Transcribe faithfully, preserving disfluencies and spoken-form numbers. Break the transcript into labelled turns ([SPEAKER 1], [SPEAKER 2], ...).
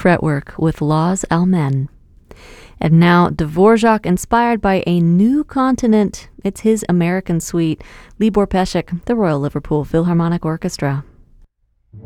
[SPEAKER 1] fretwork with Laws Almen. And now, Dvorak inspired by a new continent. It's his American suite. Libor Pesek, the Royal Liverpool Philharmonic Orchestra.